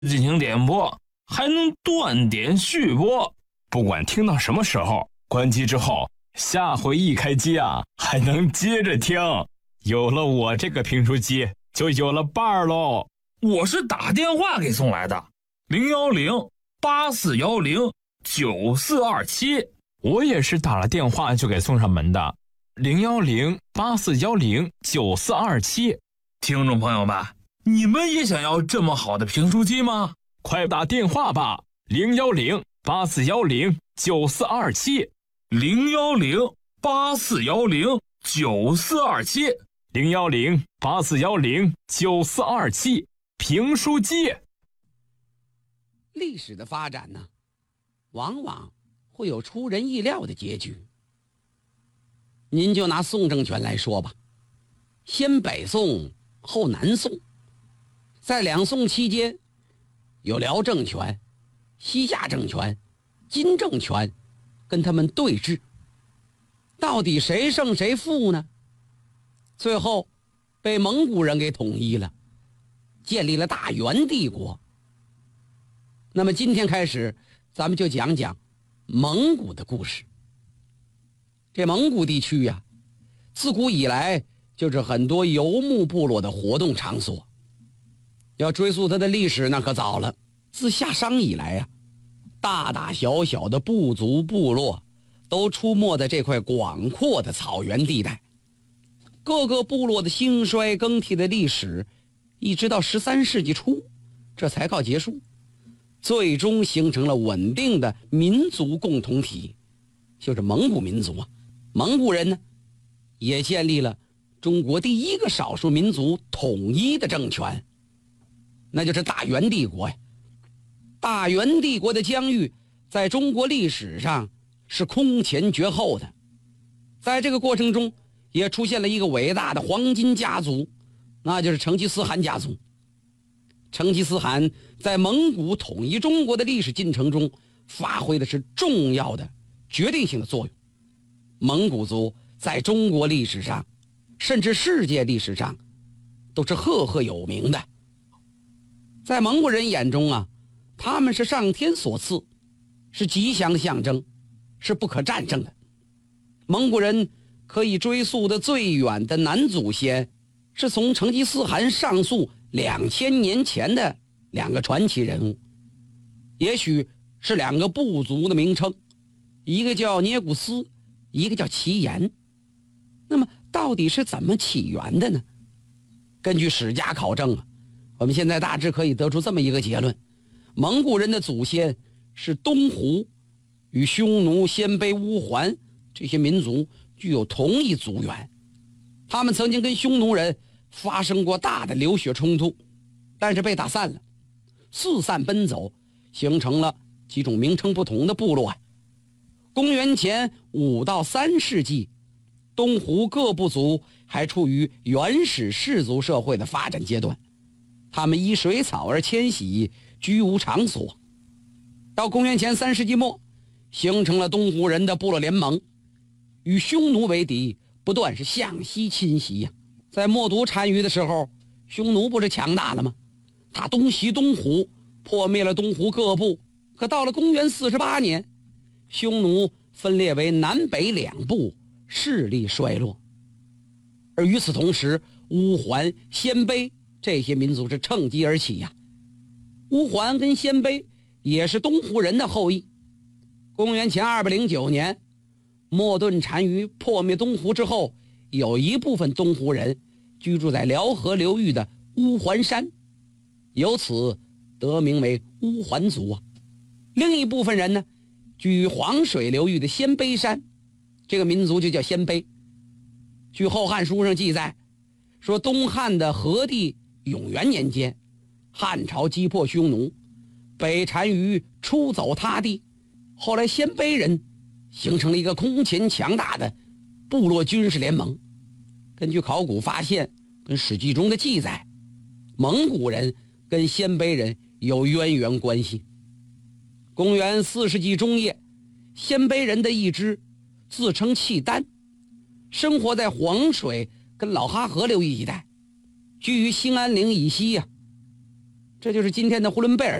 进行点播，还能断点续播。 不管听到什么时候，关机之后，下回一开机啊，还能接着听。有了我这个评书机，就有了伴儿喽。 我是打电话给送来的，010-8410-9427。 我也是打了电话就给送上门的，010-8410-9427。 听众朋友们，你们也想要这么好的评书机吗？ 快打电话吧，010-8410-9427。 010-8410-9427。 010-8410-9427。评书机。 历史的发展呢，往往会有出人意料的结局。您就拿宋政权来说吧，先北宋后南宋，在两宋期间，有辽政权、西夏政权、金政权跟他们对峙，到底谁胜谁负呢？最后被蒙古人给统一了，建立了大元帝国。那么今天开始，咱们就讲讲蒙古的故事。这蒙古地区呀，自古以来就是很多游牧部落的活动场所。要追溯它的历史，那可早了。自夏商以来呀，大大小小的部族部落都出没在这块广阔的草原地带。各个部落的兴衰更替的历史，一直到13世纪初，这才告结束，最终形成了稳定的民族共同体，就是蒙古民族啊。蒙古人呢，也建立了中国第一个少数民族统一的政权，那就是大元帝国呀。大元帝国的疆域在中国历史上是空前绝后的，在这个过程中也出现了一个伟大的黄金家族，那就是成吉思汗家族。成吉思汗在蒙古统一中国的历史进程中发挥的是重要的决定性的作用。蒙古族在中国历史上甚至世界历史上都是赫赫有名的。在蒙古人眼中啊，他们是上天所赐，是吉祥的象征，是不可战胜的。蒙古人可以追溯的最远的南祖先，是从成吉思汗上溯2000年前的两个传奇人物，也许是两个部族的名称，一个叫聂古斯，一个叫齐延。那么到底是怎么起源的呢？根据史家考证啊，我们现在大致可以得出这么一个结论：蒙古人的祖先是东胡，与匈奴、鲜卑、乌桓这些民族具有同一族源。他们曾经跟匈奴人发生过大的流血冲突，但是被打散了，四散奔走，形成了几种名称不同的部落。公元前5到3世纪，东胡各部族还处于原始氏族社会的发展阶段，他们依水草而迁徙，居无场所。到公元前3世纪末，形成了东胡人的部落联盟，与匈奴为敌，不断是向西侵袭呀。在冒顿单于的时候，匈奴不是强大了吗？他东袭东胡，破灭了东胡各部。可到了公元48年，匈奴分裂为南北两部，势力衰落。而与此同时，乌桓、鲜卑这些民族是趁机而起呀。乌桓跟鲜卑也是东胡人的后裔。公元前209年，冒顿单于破灭东胡之后，有一部分东胡人居住在辽河流域的乌桓山，由此得名为乌桓族啊。另一部分人呢，居于黄水流域的鲜卑山，这个民族就叫鲜卑。据《后汉书》上记载，说东汉的和帝永元年间，汉朝击破匈奴，北单于出走他地，后来鲜卑人形成了一个空前强大的部落军事联盟。根据考古发现跟史记中的记载，蒙古人跟鲜卑人有渊源关系。公元4世纪中叶，鲜卑人的一支自称契丹，生活在黄水跟老哈河流域一带，居于兴安岭以西呀。 这就是今天的呼伦贝尔